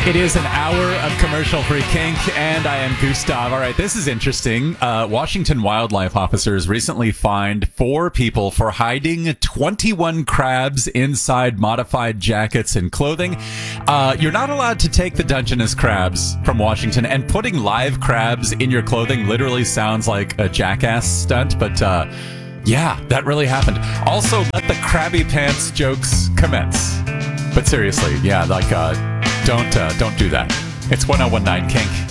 It is an hour of commercial-free kink, and I am Gustav. All right, this is interesting. Washington wildlife officers recently fined 4 people for hiding 21 crabs inside modified jackets and clothing. You're not allowed to take the Dungeness crabs from Washington, and putting live crabs in your clothing literally sounds like a jackass stunt, but yeah, that really happened. Also, let the crabby pants jokes commence. But seriously, yeah, like, don't do that. It's 1019 Kink.